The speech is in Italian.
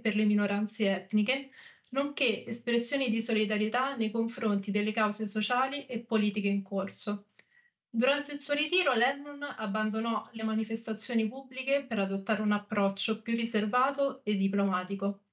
per le minoranze etniche, nonché espressioni di solidarietà nei confronti delle cause sociali e politiche in corso. Durante il suo ritiro, Lennon abbandonò le manifestazioni pubbliche per adottare un approccio più riservato e diplomatico.